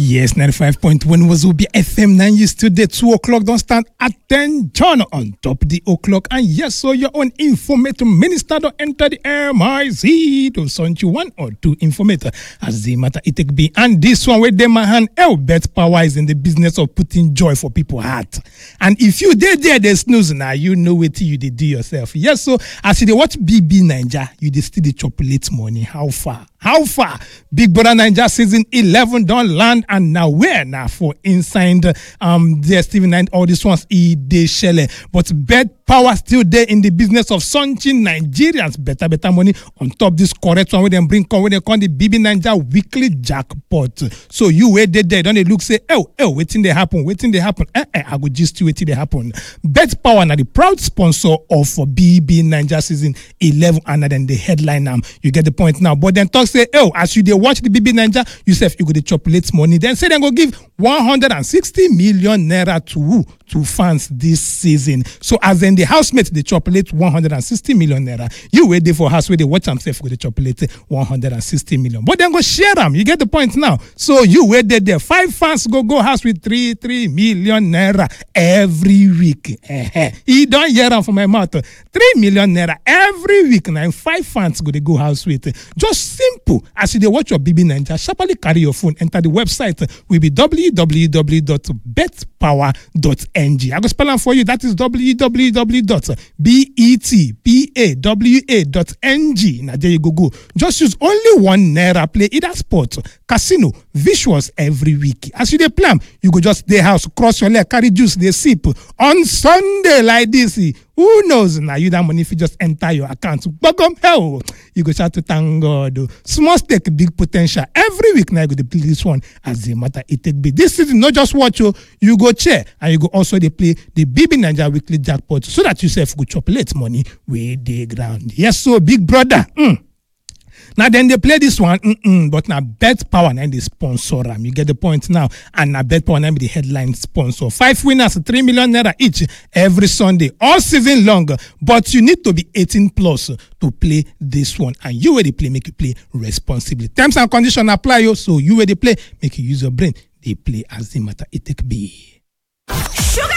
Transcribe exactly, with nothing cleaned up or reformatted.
Yes, ninety-five point one was Ubi F M nine years today, two o'clock. Don't stand attention on top the o'clock. And yes, so your own informator minister don't enter the M I Z to send you one or two informator as the matter it take be. And this one with them my hand, Bet Power is in the business of putting joy for people's heart. And if you did there, they snooze now, you know what you did do yourself. Yes, so as you watch B B Ninja, you did still the chocolate money. How far? How far? Big Brother Ninja season eleven don't land, and now where now for inside um there Stephen and all these ones e dey shele. But Bet Power still there in the business of sunching Nigerians better better money on top this correct one where them bring come when they call the B B Ninja weekly jackpot. So you wait there, there don't they look say oh oh waiting they happen waiting they happen eh, eh, I go just waiting they happen. Bet Power now the proud sponsor of B B Ninja season eleven, and then the headline um you get the point now. But then talk say oh as you they watch the B B Ninja yourself you go the chocolate money. Then say they go give one hundred sixty million naira to to fans this season. So as in the housemates the chocolate one hundred sixty million naira. You wait there for house where they watch themselves with the chocolate one hundred sixty million. But then go share them. You get the point now. So you wait there, there. Five fans go go house with three three million naira every week. He don't hear them from my mouth. Three million naira every week. Now five fans go they go house with. Just simple. As you they watch your B B Ninja, sharply carry your phone. Enter the website. Will be w w w dot bet power dot n g. I go spell them for you. That is w w w dot betpower dot n g. Now there you go go. Just use only one naira play either sport, casino, visuals every week. As you dey plan, you go just dey house, cross your leg, carry juice, dey sip. On Sunday like this, who knows now you that money if you just enter your account. But come hell, you go start to thank God. Small stake, big potential. Every week now you go to play this one as the matter it take be. This season not just watch you, you go chair and you go also they play the B B Ninja weekly jackpot so that yourself go chocolate money with the ground. Yes, so big brother. Mm. Now then they play this one, mm-mm, but now Bet Power now the sponsor them. You get the point now. And now Bet Power now be the headline sponsor. Five winners, three million naira each every Sunday, all season long. But you need to be eighteen plus to play this one. And you where they play, make you play responsibly. Terms and conditions apply you. So you where they play, make you use your brain. They play as the matter it take be. Sugar